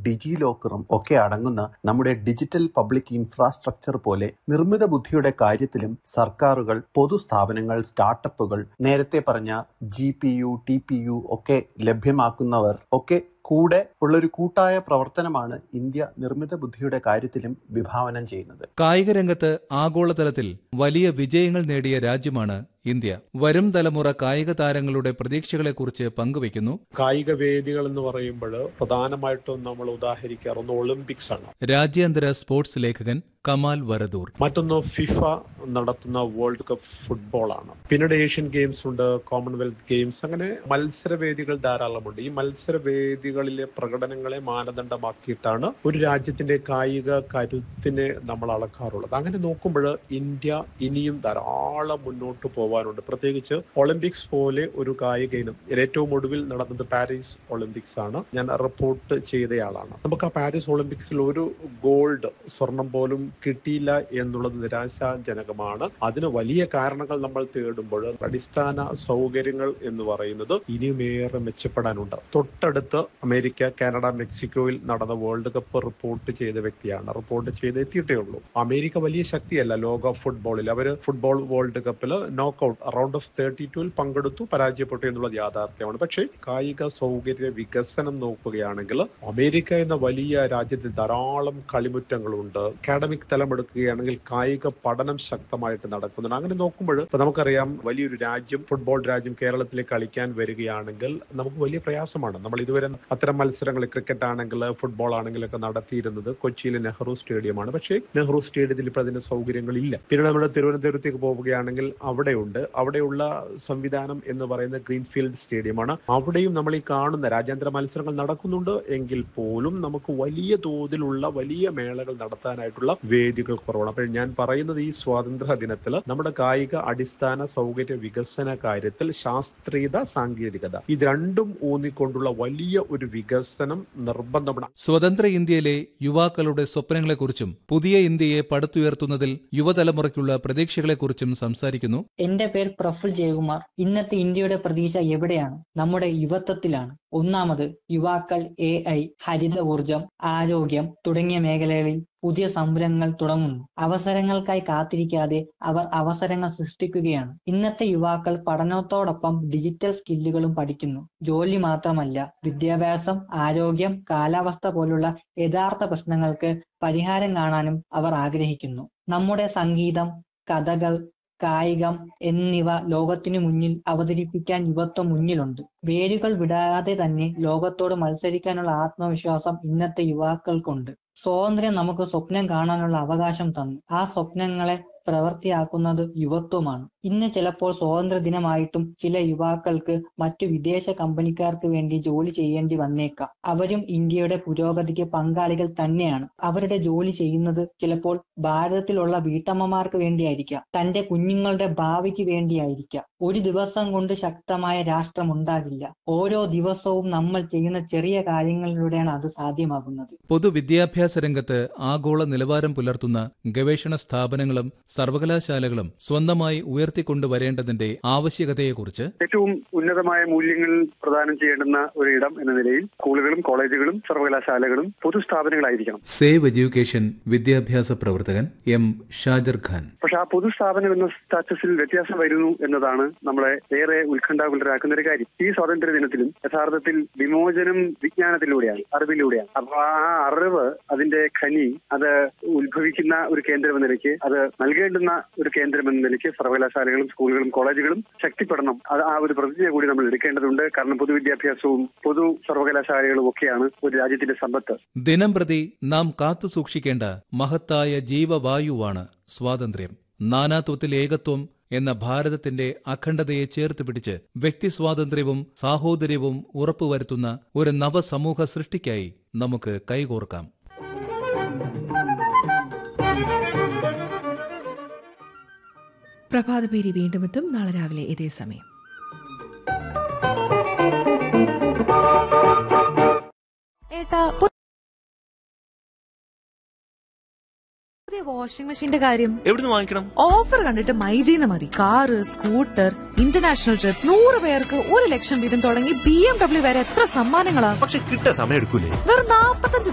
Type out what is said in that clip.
ഡിജി ലോക്കറും ഒക്കെ അടങ്ങുന്ന നമ്മുടെ ഡിജിറ്റൽ പബ്ലിക് ഇൻഫ്രാസ്ട്രക്ചർ പോലെ നിർമ്മിത ബുദ്ധിയുടെ കാര്യത്തിലും സർക്കാരുകൾ, പൊതുസ്ഥാപനങ്ങൾ, സ്റ്റാർട്ടപ്പുകൾ, നേരത്തെ പറഞ്ഞ GPU, TPU ഒക്കെ ലഭ്യമാക്കുന്നവർ ഒക്കെ കൂടെ ഉള്ളൊരു കൂട്ടായ പ്രവർത്തനമാണ് ഇന്ത്യ നിർമ്മിത ബുദ്ധിയുടെ കാര്യത്തിലും വിഭാവനം ചെയ്യുന്നത്. കായിക രംഗത്ത് ആഗോളതലത്തിൽ വലിയ വിജയങ്ങൾ നേടിയ രാജ്യമാണ് ഇന്ത്യ. വരും തലമുറ കായിക താരങ്ങളുടെ പ്രതീക്ഷകളെക്കുറിച്ച് പങ്കുവയ്ക്കുന്നു. കായിക വേദികൾ എന്ന് പറയുമ്പോൾ പ്രധാനമായിട്ടും നമ്മൾ ഉദാഹരിക്കാറുണ്ട് ഒളിമ്പിക്സ് ആണ്. രാജ്യാന്തര സ്പോർട്സ് ലേഖകൻ കമാൽ വരദൂർ. മറ്റൊന്ന് ഫിഫ നടത്തുന്ന വേൾഡ് കപ്പ് ഫുട്ബോളാണ്. പിന്നീട് ഏഷ്യൻ ഗെയിംസ് ഉണ്ട്, കോമൺവെൽത്ത് ഗെയിംസ്, അങ്ങനെ മത്സരവേദികൾ ധാരാളമുണ്ട്. ഈ മത്സരവേദികളിലെ പ്രകടനങ്ങളെ മാനദണ്ഡമാക്കിയിട്ടാണ് ഒരു രാജ്യത്തിന്റെ കായിക കരുത്തിനെ നമ്മൾ അളക്കാറുള്ളത്. അങ്ങനെ നോക്കുമ്പോൾ ഇന്ത്യ ഇനിയും ധാരാളം മുന്നോട്ട് പോകാനുണ്ട്. പ്രത്യേകിച്ച് ഒളിമ്പിക്സ് പോലെ ഒരു കായിക ഇനം ഏറ്റവും ഒടുവിൽ നടന്നത് പാരീസ് ഒളിമ്പിക്സ് ആണ്. ഞാൻ റിപ്പോർട്ട് ചെയ്തയാളാണ്. നമുക്ക് ആ പാരീസ് ഒളിമ്പിക്സിൽ ഒരു ഗോൾഡ്, സ്വർണം പോലും കിട്ടിയില്ല എന്നുള്ളത് നിരാശാജനകമാണ്. അതിന് വലിയ കാരണങ്ങൾ നമ്മൾ തേടുമ്പോൾ അടിസ്ഥാന സൗകര്യങ്ങൾ എന്ന് പറയുന്നത് ഇനിയും ഏറെ മെച്ചപ്പെടാനുണ്ട്. തൊട്ടടുത്ത് അമേരിക്ക, കാനഡ, മെക്സിക്കോയിൽ നടന്ന വേൾഡ് കപ്പ് റിപ്പോർട്ട് ചെയ്ത വ്യക്തിയാണ്. റിപ്പോർട്ട് ചെയ്തെത്തിയിട്ടേ ഉള്ളൂ. അമേരിക്ക വലിയ ശക്തിയല്ല ലോക ഫുട്ബോളിൽ. അവര് ഫുട്ബോൾ വേൾഡ് കപ്പിൽ നോക്കൌട്ട് റൗണ്ട് ഓഫ് 32 പങ്കെടുത്തു, പരാജയപ്പെട്ടു എന്നുള്ളത് യാഥാർത്ഥ്യമാണ്. പക്ഷേ കായിക സൗകര്യ വികസനം നോക്കുകയാണെങ്കിൽ അമേരിക്ക എന്ന വലിയ രാജ്യത്തിൽ ധാരാളം കളിമുറ്റങ്ങളുണ്ട്. അക്കാഡമിക് തലം എടുക്കുകയാണെങ്കിൽ കായിക പഠനം ശക്തമായിട്ട് നടക്കുന്നുണ്ട്. അങ്ങനെ നോക്കുമ്പോൾ ഇപ്പൊ നമുക്കറിയാം, വലിയൊരു രാജ്യം, ഫുട്ബോൾ രാജ്യം കേരളത്തിലേക്ക് കളിക്കാൻ വരികയാണെങ്കിൽ നമുക്ക് വലിയ പ്രയാസമാണ്. നമ്മൾ ഇതുവരെ അത്തരം മത്സരങ്ങൾ, ക്രിക്കറ്റ് ആണെങ്കിൽ, ഫുട്ബോൾ ആണെങ്കിലൊക്കെ നടത്തിയിരുന്നത് കൊച്ചിയിലെ നെഹ്റു സ്റ്റേഡിയമാണ്. പക്ഷേ നെഹ്റു സ്റ്റേഡിയത്തിൽ ഇപ്പോൾ അതിന്റെ സൗകര്യങ്ങളില്ല. പിന്നെ നമ്മൾ തിരുവനന്തപുരത്തേക്ക് പോവുകയാണെങ്കിൽ അവിടെയുള്ള സംവിധാനം എന്ന് പറയുന്ന ഗ്രീൻഫീൽഡ് സ്റ്റേഡിയമാണ്. അവിടെയും നമ്മൾ ഈ കാണുന്ന രാജ്യാന്തര മത്സരങ്ങൾ നടക്കുന്നുണ്ട് എങ്കിൽ പോലും നമുക്ക് വലിയ തോതിലുള്ള വലിയ മേളകൾ നടത്താനായിട്ടുള്ള വേദികൾ കുറവാണ്. അപ്പോൾ ഞാൻ പറയുന്നത്, ഈ സ്വാതന്ത്ര്യ ദിനത്തിൽ നമ്മുടെ കായിക അടിസ്ഥാന സൗകര്യ വികസന കാര്യത്തിൽ ശാസ്ത്രീയത, സാങ്കേതികത ഇത് രണ്ടും ഊന്നിക്കൊണ്ടുള്ള വലിയ ഒരു വികസനം നിർബന്ധമാണ്. സ്വതന്ത്ര ഇന്ത്യയിലെ യുവാക്കളുടെ സ്വപ്നങ്ങളെക്കുറിച്ചും പുതിയ ഇന്ത്യയെ പടുത്തുയർത്തുന്നതിൽ യുവതലമുറയ്ക്കുള്ള പ്രതീക്ഷകളെക്കുറിച്ചും സംസാരിക്കുന്നു. എന്റെ പേര് പ്രഫുൽ ജയകുമാർ. ഇന്നത്തെ ഇന്ത്യയുടെ പ്രതീക്ഷ എവിടെയാണ്? നമ്മുടെ യുവത്വത്തിലാണ്. ഒന്നാമത്, യുവാക്കൾ AI, ഹരിത ഊർജം, ആരോഗ്യം തുടങ്ങിയ മേഖലകളിൽ പുതിയ സംരംഭങ്ങൾ തുടങ്ങുന്നു. അവസരങ്ങൾക്കായി കാത്തിരിക്കാതെ അവർ അവസരങ്ങൾ സൃഷ്ടിക്കുകയാണ്. ഇന്നത്തെ യുവാക്കൾ പഠനത്തോടൊപ്പം ഡിജിറ്റൽ സ്കില്ലുകളും പഠിക്കുന്നു. ജോലി മാത്രമല്ല, വിദ്യാഭ്യാസം, ആരോഗ്യം, കാലാവസ്ഥ പോലുള്ള യഥാർത്ഥ പ്രശ്നങ്ങൾക്ക് പരിഹാരം കാണാനും അവർ ആഗ്രഹിക്കുന്നു. നമ്മുടെ സംഗീതം, കഥകൾ, കായികം എന്നിവ ലോകത്തിനു മുന്നിൽ അവതരിപ്പിക്കാൻ യുവത്വം മുന്നിലുണ്ട്. വേരുകൾ വിടാതെ തന്നെ ലോകത്തോട് മത്സരിക്കാനുള്ള ആത്മവിശ്വാസം ഇന്നത്തെ യുവാക്കൾക്കുണ്ട്. സ്വാതന്ത്ര്യം നമുക്ക് സ്വപ്നം കാണാനുള്ള അവകാശം തന്നു. ആ സ്വപ്നങ്ങളെ പ്രവൃത്തിയാക്കുന്നത് യുവത്വമാണ്. ഇന്ന് ചിലപ്പോൾ സ്വാതന്ത്ര്യ ദിനമായിട്ടും ചില യുവാക്കൾക്ക് മറ്റു വിദേശ കമ്പനിക്കാർക്ക് വേണ്ടി ജോലി ചെയ്യേണ്ടി വന്നേക്കാം. അവരും ഇന്ത്യയുടെ പുരോഗതിക്ക് പങ്കാളികൾ തന്നെയാണ്. അവരുടെ ജോലി ചെയ്യുന്നത് ചിലപ്പോൾ ഭാരതത്തിലുള്ള വീട്ടമ്മമാർക്ക് വേണ്ടിയായിരിക്കാം, തന്റെ കുഞ്ഞുങ്ങളുടെ ഭാവിക്ക് വേണ്ടിയായിരിക്കാം. ഒരു ദിവസം കൊണ്ട് ശക്തമായ രാഷ്ട്രം ഉണ്ടാകില്ല. ഓരോ ദിവസവും നമ്മൾ ചെയ്യുന്ന ചെറിയ കാര്യങ്ങളിലൂടെയാണ് അത് സാധ്യമാകുന്നത്. പൊതുവിദ്യാഭ്യാസ രംഗത്ത് ആഗോള നിലവാരം പുലർത്തുന്ന ഗവേഷണ സ്ഥാപനങ്ങളും സർവകലാശാലകളും സ്വന്തമായി ഉയർത്തിക്കൊണ്ടുവരേണ്ടതിന്റെ ആവശ്യകതയെക്കുറിച്ച് ഏറ്റവും ഉന്നതമായ മൂല്യങ്ങൾ പ്രദാനം ചെയ്യേണ്ടുന്ന ഒരു ഇടം എന്ന നിലയിൽ സ്കൂളുകളും കോളേജുകളും സർവകലാശാലകളും പൊതുസ്ഥാപനങ്ങളായിരിക്കണം. സേവ് എഡ്യൂക്കേഷൻ വിദ്യാഭ്യാസ പ്രവർത്തകൻ M. ഷാജർ ഖാൻ. പക്ഷെ ആ പൊതുസ്ഥാപനം എന്ന സ്റ്റാറ്റസിൽ വ്യത്യാസം വരുന്നു എന്നതാണ് നമ്മളെ ഏറെ ഉത്കണ്ഠാകുലരാക്കുന്ന ഒരു കാര്യം. ഈ സ്വാതന്ത്ര്യ ദിനത്തിലും യഥാർത്ഥത്തിൽ വിമോചനം വിജ്ഞാനത്തിലൂടെയാണ്, അറിവിലൂടെയാണ്. അപ്പൊ ആ അറിവ്, അതിന്റെ ഖനി, അത് ഉത്ഭവിക്കുന്ന ഒരു കേന്ദ്രം എന്ന നിലയ്ക്ക്, അത് നൽകേണ്ടുന്ന ഒരു കേന്ദ്രം എന്ന നിലയ്ക്ക് സർവകലാശാലകളും സ്കൂളുകളും കോളേജുകളും ശക്തിപ്പെടണം. അത് ആ ഒരു പ്രതിജ്ഞ കൂടി നമ്മൾ എടുക്കേണ്ടതുണ്ട്. കാരണം പൊതുവിദ്യാഭ്യാസവും പൊതു സർവകലാശാലകളും ഒക്കെയാണ് ഒരു രാജ്യത്തിന്റെ സമ്പത്ത്. ദിനം പ്രതി നാം കാത്തു സൂക്ഷിക്കേണ്ട മഹത്തായ ജീവവായുവാണ് സ്വാതന്ത്ര്യം. നാനാത്വത്തിൽ ഏകത്വം എന്ന ഭാരതത്തിന്റെ അഖണ്ഡതയെ ചേർത്ത് പിടിച്ച് വ്യക്തി സ്വാതന്ത്ര്യവും സാഹോദര്യവും ഉറപ്പുവരുത്തുന്ന ഒരു നവസമൂഹ സൃഷ്ടിക്കായി നമുക്ക് കൈകോർക്കാം. പ്രഭാതപേരി വീണ്ടും എത്തും നാളെ രാവിലെ ഇതേ സമയം. വാഷിംഗ് മെഷീന്റെ കാര്യം എവിടുന്ന് വാങ്ങിക്കണം? ഓഫർ കണ്ടിട്ട് മൈജിന്ന് മതി. കാറ്, സ്കൂട്ടർ, ഇന്റർനാഷണൽ ട്രിപ്പ്, 100 പേർക്ക് 1 ലക്ഷം വീതം തുടങ്ങി BMW വരെ എത്ര സമ്മാനങ്ങളാ. പക്ഷെ കിട്ടാൻ സമയം എടുക്കൂലേ? വെറും 45